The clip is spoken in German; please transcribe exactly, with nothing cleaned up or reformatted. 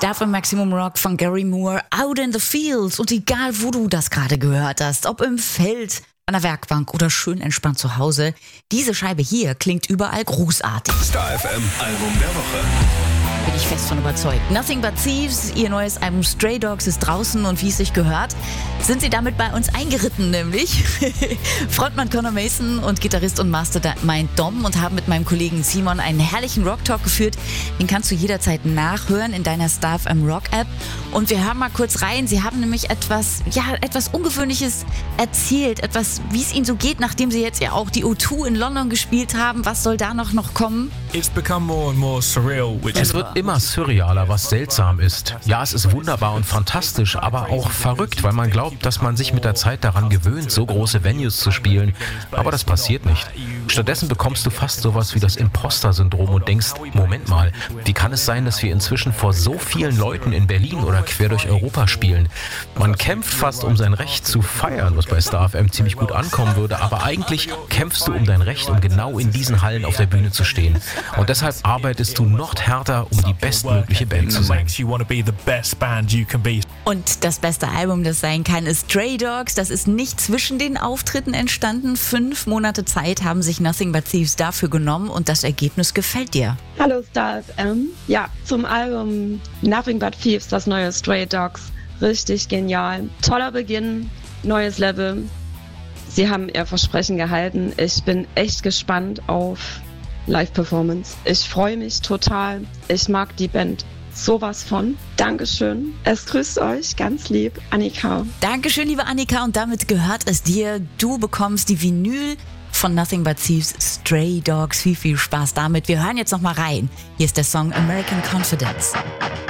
Staff im Maximum Rock von Gary Moore, Out in the Fields. Und egal, wo du das gerade gehört hast, ob im Feld, an der Werkbank oder schön entspannt zu Hause, diese Scheibe hier klingt überall großartig. Star F M Album der Woche. Bin ich fest von überzeugt. Nothing But Thieves, ihr neues Album Stray Dogs ist draußen und wie es sich gehört, sind sie damit bei uns eingeritten, nämlich Frontmann Conor Mason und Gitarrist und Mastermind Dom und haben mit meinem Kollegen Simon einen herrlichen Rock-Talk geführt. Den kannst du jederzeit nachhören in deiner Star F M Rock-App. Und wir hören mal kurz rein. Sie haben nämlich etwas, ja, etwas Ungewöhnliches erzählt, etwas, wie es ihnen so geht, nachdem sie jetzt ja auch die O zwei in London gespielt haben. Was soll da noch, noch kommen? It's become more and more surreal, which Es wird immer surrealer, was seltsam ist. Ja, es ist wunderbar und fantastisch, aber auch verrückt, weil man glaubt, dass man sich mit der Zeit daran gewöhnt, so große Venues zu spielen. Aber das passiert nicht. Stattdessen bekommst du fast sowas wie das Imposter-Syndrom und denkst, Moment mal, wie kann es sein, dass wir inzwischen vor so vielen Leuten in Berlin oder quer durch Europa spielen? Man kämpft fast um sein Recht zu feiern, was bei Star F M ziemlich gut ankommen würde, aber eigentlich kämpfst du um dein Recht, um genau in diesen Hallen auf der Bühne zu stehen. Und deshalb arbeitest du noch härter, um die bestmögliche Band zu sein. Und das beste Album, das sein kann, ist Stray Dogs. Das ist nicht zwischen den Auftritten entstanden. Fünf Monate Zeit haben sich Nothing But Thieves dafür genommen und das Ergebnis gefällt dir. Hallo Star F M. Ja, zum Album Nothing But Thieves, das neue Stray Dogs. Richtig genial. Toller Beginn, neues Level. Sie haben ihr Versprechen gehalten. Ich bin echt gespannt auf Live-Performance. Ich freue mich total. Ich mag die Band sowas von. Dankeschön. Es grüßt euch ganz lieb, Annika. Dankeschön, liebe Annika. Und damit gehört es dir. Du bekommst die Vinyl von Nothing But Thieves Stray Dogs. Viel, viel Spaß damit. Wir hören jetzt noch mal rein. Hier ist der Song American Confidence.